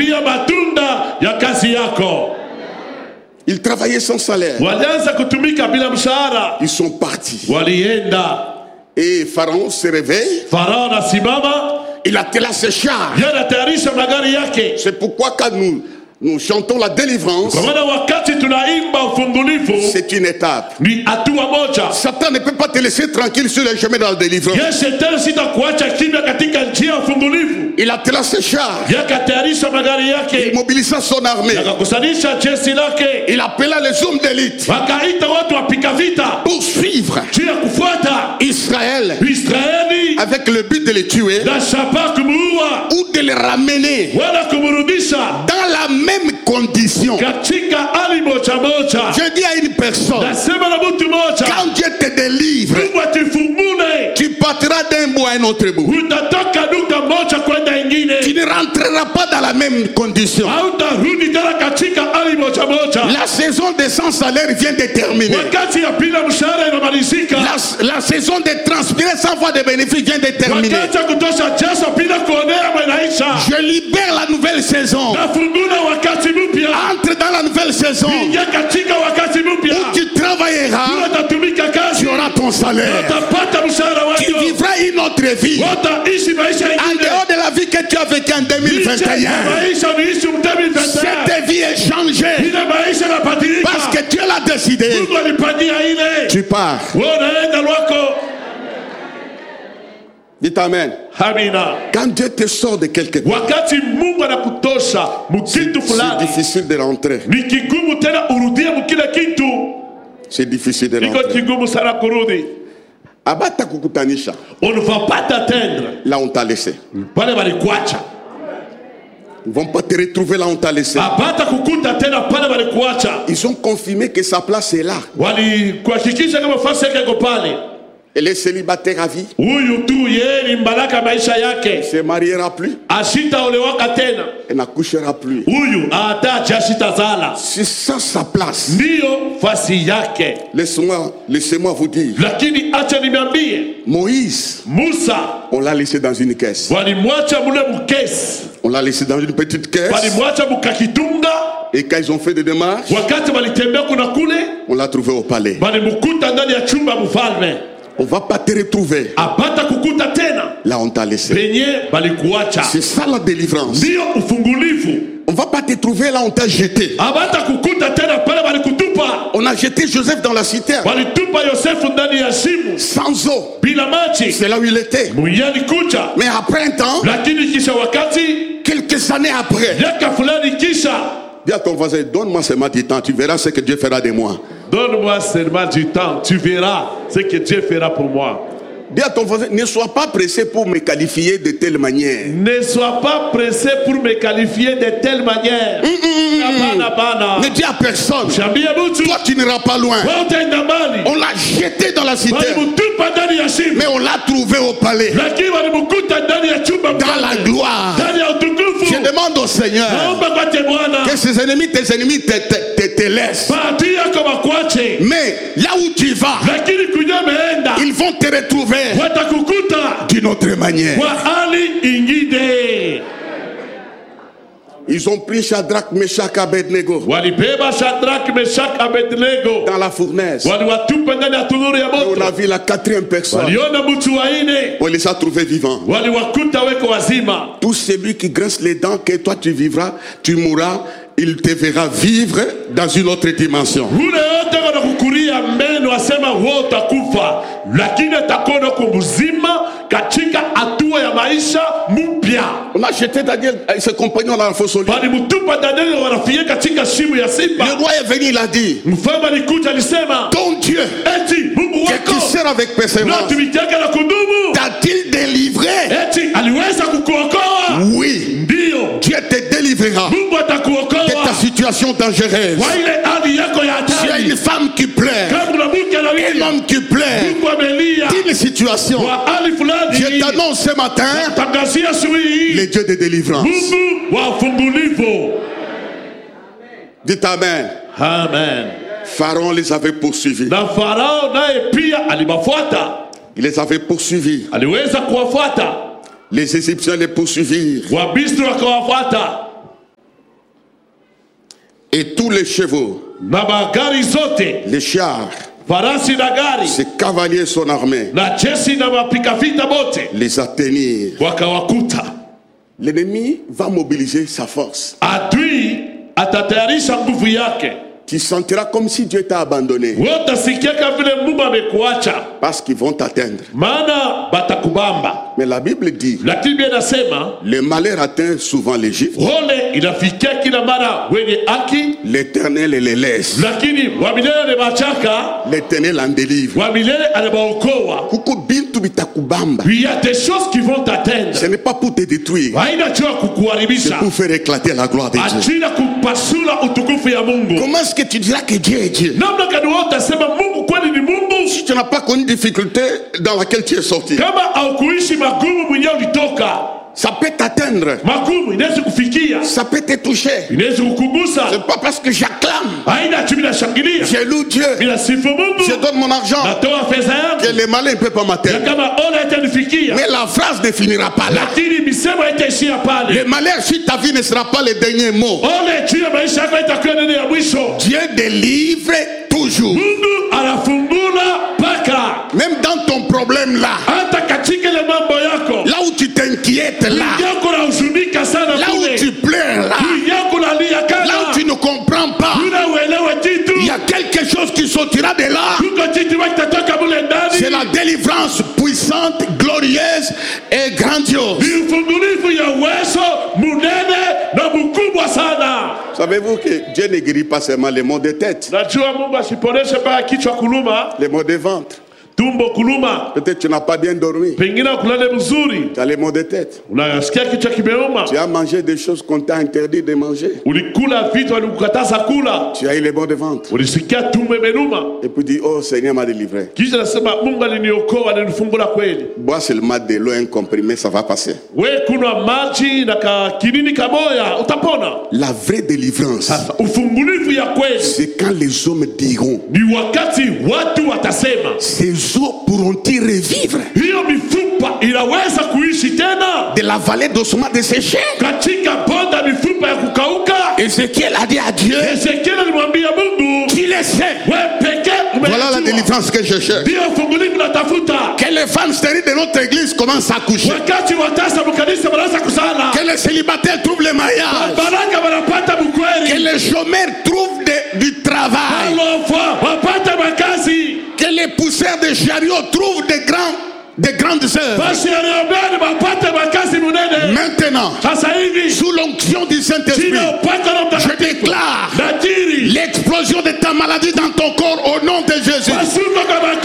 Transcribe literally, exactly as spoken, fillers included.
kulia matunda ya kazi yako. Ils travaillaient sans salaire. Walianza kutumika bila mshahara. Ils sont partis. Walienda. Et Pharaon se réveille. Pharaon anasimama. Il attela ses chars. Yanatayarisha magari yake. C'est pourquoi quand nous nous chantons la délivrance, c'est une étape. Satan ne peut pas te laisser tranquille sur le chemin de la délivrance. Il attela ses chars. Il mobilisa son armée. Il appela les hommes d'élite pour suivre Israël avec le but de les tuer ou de les ramener dans la même condition. Je dis à une personne, quand Dieu te délivre, tu partiras d'un bout à un autre bout. Tu ne rentreras pas dans la même condition. La saison de sans salaire vient de terminer. La, la saison de transpirer sans voir de bénéfices vient de terminer. Je libère la nouvelle saison. Entre dans la nouvelle saison où tu travailleras, tu auras ton salaire. Tu vivras une autre vie en dehors de la vie que tu as vécue en deux mille vingt et un. Cette vie est changée parce que Dieu l'a décidé. Tu pars. Dites Amen. Quand Dieu te sort de quelque part, c'est difficile de rentrer. C'est difficile de rentrer. Abata kukutanisha. On ne va pas t'atteindre. Là on t'a laissé. Ils ne vont pas te retrouver là on t'a laissé. Ils ont confirmé que sa place est là. Elle est célibataire à vie. Elle ne se mariera plus. Elle n'accouchera plus. C'est ça sa place. Laissez-moi, laissez-moi vous dire. Moïse, on l'a laissé dans une caisse. On l'a laissé dans une petite caisse. Et quand ils ont fait des démarches, on l'a trouvé au palais. On ne va pas te retrouver. Là on t'a laissé. C'est ça la délivrance. On ne va pas te trouver là on t'a jeté. On a jeté Joseph dans la citerne sans eau. C'est là où il était. Mais après un temps, quelques années après, dis à ton voisin, donne-moi seulement du temps, tu verras ce que Dieu fera de moi. Donne-moi seulement du temps, tu verras ce que Dieu fera pour moi. Dis à ton voisin, ne sois pas pressé pour me qualifier de telle manière. Ne sois pas pressé pour me qualifier de telle manière. Mm, mm, mm. Ne dis à personne, toi tu n'iras pas loin. On l'a jeté dans la cité, mais on l'a trouvé au palais, dans la gloire. Je demande au Seigneur que ses ennemis, tes ennemis te, te, te, te laissent. Mais là où tu vas, ils vont te retrouver d'une autre manière. Ils ont pris Shadrach, Meshach, Abednego dans la fournaise. Et on a vu la quatrième personne. On les a trouvés vivants. Tout celui qui grince les dents, que toi tu vivras, tu mourras, il te verra vivre dans une autre dimension. On a jeté Daniel et ses compagnons dans la fosse aux lions. Le roi est venu, il a dit, ton Dieu que tu sers avec persévérance t'a-t-il délivré? Oui, Dieu te délivrera de ta situation dangereuse. Tu as une femme qui pleure, un homme qui pleure, une situation. Je t'annonce ce matin les dieux de délivrance. Dites Amen. Amen. Pharaon les avait poursuivis. Il les avait poursuivis. Les Égyptiens les poursuivirent. et tous les chevaux, na magari zote, les chars, farasi na gari, ses cavaliers, son armée, na jeshi na wapika vita bote, les atteignirent. wakawakuta. L'ennemi va mobiliser sa force. Adui atatayarisha nguvu yake. Tu sentiras comme si Dieu t'a abandonné. Utasikia kama vile Mungu amekuacha. Parce qu'ils vont t'atteindre. Maana batakubamba. Mais la Bible dit, Lakini Biblia inasema le malheur atteint souvent les Juifs. ole inafikia kila mara wenye haki, L'Éternel les laisse. lakini wa milele anabachaka, L'Éternel en délivre. wa milele anabaokoa. Kuko bintu bitakubamba. Il y a des choses qui vont t'atteindre. Ce n'est pas pour te détruire. Haina jua C'est kukuharibisha. pour faire éclater la gloire de Dieu. Achina kupasula utukufu ya Mungu. Comment est-ce que tu diras que Dieu est Dieu? Namna gani wewe utasema Mungu kweli ni Mungu? Si tu n'as pas connu une difficulté dans laquelle tu es sorti, Kama haukuishi magumu mwenyewe ulitoka, ça peut t'atteindre. magumu inaweza kufikia, Ça peut te toucher. inaweza kukugusa. C'est pas parce que j'acclame, Haina ati bila shangilia, je loue Dieu, bila sifu Mungu, je donne mon argent, natoa fedha que yangu, les malins ne peuvent pas na m'atteindre. kama ona itanifikia, Mais la phrase ne finira pas là. lakini misemo haitaishia Le pale. malheur sur ta vie ne sera pas le dernier mot. Ole juu ya maisha yako itakuwa neno ya mwisho. Dieu délivre toujours. Mungu anafungula paka, Même dans ton problème là, hata katika ile mambo yako là où tu t'inquiètes là, yako na huzunika sana là où kule, tu pleures là, yako na lia là où kana, tu ne comprends pas, unauelewa jitu, il y a quelque chose qui sortira de là. kuko jitu wakitatoka mule C'est ndani. la délivrance puissante, glorieuse et grandiose. Ni ufungulivu ya uwezo munene na mkubwa sana. Savez-vous que Dieu ne guérit pas seulement les maux de tête, Najua Mungu asiponeshe mpaka kichwa kuluma, les maux de ventre. tumbo kuluma, Peut-être tu n'as pas bien dormi, pengine kulale mzuri, tu as les maux de tête. unasikia kichwa kimeuma, Tu as mangé des choses qu'on t'a interdit de manger. ulikula vitu walikukataza kula, Tu as eu les maux de ventre. ulisikia tumbo imenuma, Et puis dis, oh Seigneur m'a délivré. kisha nasema Mungu aliniokoa, alinifungula kweli. Bois seulement de l'eau, un comprimé, ça va passer. We kunywa maji na ka kinini kamoya utapona. La vraie délivrance, Sasa ufungulivu ya kweli c'est quand les hommes diront, ni wakati watu watasema ces eaux pourront-ils revivre hiyo mifupa inaweza kuishi tena de la vallée d'ossements desséchés? katika bonda mifupa ya kukauka. Ézéchiel a dit à Dieu, Ezekiel alimwambia Mungu, tu le sais. we pekee Voilà la umejua. délivrance que je cherche. Ndio ufungulivu natafuta. Que les femmes stériles de notre église commencent à coucher. Wakati watasa mkanisa wanaanza kusala, Que les célibataires trouvent le mariage. baraka wanapata Que bukweli, les chômeurs trouvent de- du travail. alofa wapata makazi, Que les pousseurs de chariots trouvent de, grands, de grandes œuvres. basi yanayombeni wapate makazi munene. Maintenant, Sasa hivi sous l'onction du Saint-Esprit, chini ya upako na je Mtakatifu déclare najiri l'explosion de ta maladie dans ton corps au nom de Jésus. masuko